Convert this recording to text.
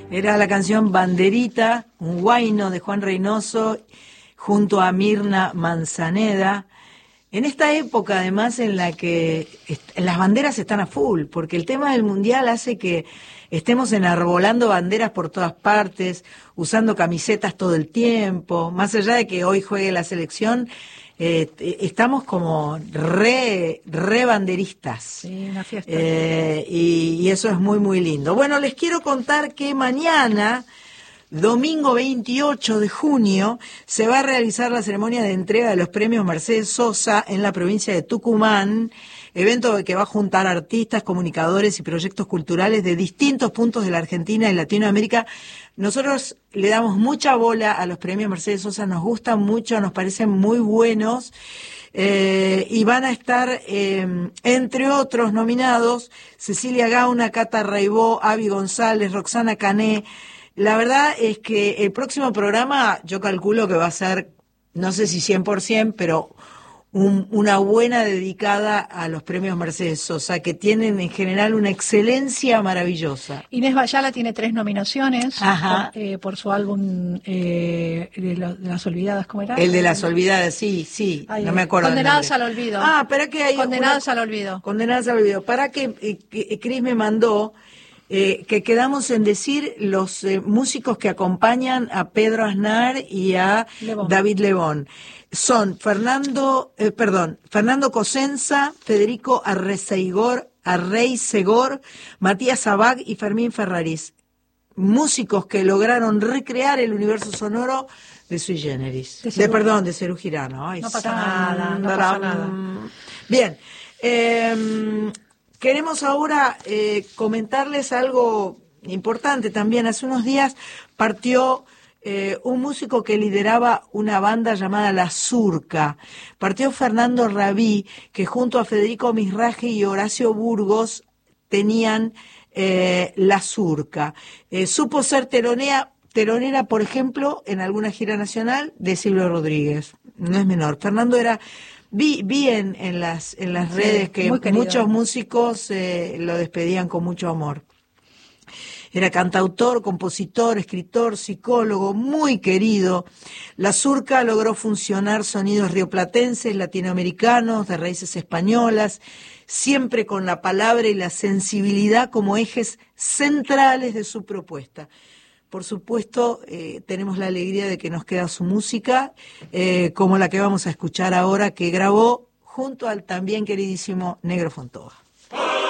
Era la canción Banderita, un huayno de Juan Reynoso junto a Mirna Manzaneda. En esta época, además, en la que las banderas están a full, porque el tema del mundial hace que estemos enarbolando banderas por todas partes, usando camisetas todo el tiempo, más allá de que hoy juegue la selección, estamos como re banderistas. Sí, una fiesta. Y eso es muy, muy lindo. Bueno, les quiero contar que mañana, domingo 28 de junio, se va a realizar la ceremonia de entrega de los premios Mercedes Sosa en la provincia de Tucumán, evento que va a juntar artistas, comunicadores y proyectos culturales de distintos puntos de la Argentina y Latinoamérica. Nosotros le damos mucha bola a los premios Mercedes Sosa, nos gustan mucho, nos parecen muy buenos. Y van a estar, entre otros nominados, Cecilia Gauna, Cata Raibó, Avi González, Roxana Cané. La verdad es que el próximo programa yo calculo que va a ser, no sé si 100%, pero una buena dedicada a los premios Mercedes Sosa, que tienen en general una excelencia maravillosa. Inés Bayala tiene 3 nominaciones por su álbum de las Olvidadas, ¿cómo era? El de las Olvidadas, sí, Ay, no me acuerdo. Condenadas al Olvido. Para que hay Condenadas al Olvido. Condenadas al Olvido. Para que Cris me mandó que quedamos en decir los músicos que acompañan a Pedro Aznar y a David Lebón. Son Fernando Cosenza, Federico Arrey Segor, Matías Abag y Fermín Ferraris. Músicos que lograron recrear el universo sonoro de Sui Generis. De Serú Girano. No pasa nada. Bien. Queremos ahora comentarles algo importante también. Hace unos días partió un músico que lideraba una banda llamada La Surca. Partió Fernando Rabí, que junto a Federico Mizrahi y Horacio Burgos tenían La Surca. Supo ser telonera, por ejemplo, en alguna gira nacional de Silvio Rodríguez. No es menor. Fernando era... Vi en las redes que muchos músicos lo despedían con mucho amor. Era cantautor, compositor, escritor, psicólogo, muy querido. La Surca logró funcionar sonidos rioplatenses, latinoamericanos, de raíces españolas, siempre con la palabra y la sensibilidad como ejes centrales de su propuesta. Por supuesto, tenemos la alegría de que nos queda su música, como la que vamos a escuchar ahora, que grabó junto al también queridísimo Negro Fontova.